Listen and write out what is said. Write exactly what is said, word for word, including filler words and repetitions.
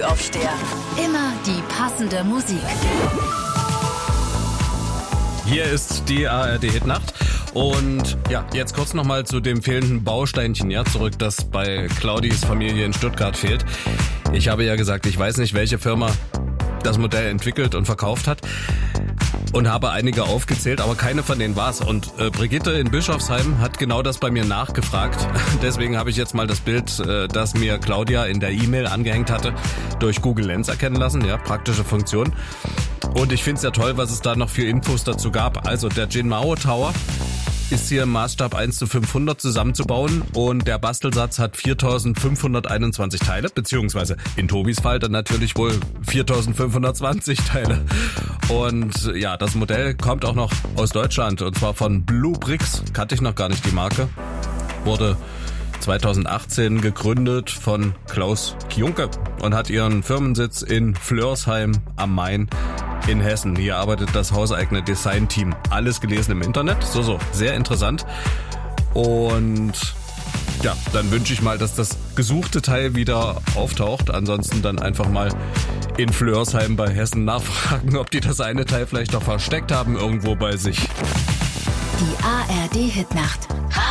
Frühaufsteher. Immer die passende Musik. Hier ist die A R D-Hitnacht. Und ja, jetzt kurz nochmal zu dem fehlenden Bausteinchen ja, zurück, das bei Claudis Familie in Stuttgart fehlt. Ich habe ja gesagt, ich weiß nicht, welche Firma das Modell entwickelt und verkauft hat. Und habe einige aufgezählt, aber keine von denen war's. Und äh, Brigitte in Bischofsheim hat genau das bei mir nachgefragt. Deswegen habe ich jetzt mal das Bild, äh, das mir Claudia in der E-Mail angehängt hatte, durch Google Lens erkennen lassen. Ja, praktische Funktion. Und ich finde es ja toll, was es da noch für Infos dazu gab. Also der Jinmao Tower ist hier im Maßstab eins zu fünfhundert zusammenzubauen und der Bastelsatz hat viertausendfünfhunderteinundzwanzig Teile, beziehungsweise in Tobis Fall dann natürlich wohl viertausendfünfhundertzwanzig Teile. Und ja, das Modell kommt auch noch aus Deutschland und zwar von Blue Bricks, kannte ich noch gar nicht die Marke, wurde zweitausendachtzehn gegründet von Klaus Kjunke und hat ihren Firmensitz in Flörsheim am Main in Hessen. Hier arbeitet das hauseigene Designteam. Alles gelesen im Internet. So, so. Sehr interessant. Und ja, dann wünsche ich mal, dass das gesuchte Teil wieder auftaucht. Ansonsten dann einfach mal in Flörsheim bei Hessen nachfragen, ob die das eine Teil vielleicht noch versteckt haben irgendwo bei sich. Die A R D-Hitnacht.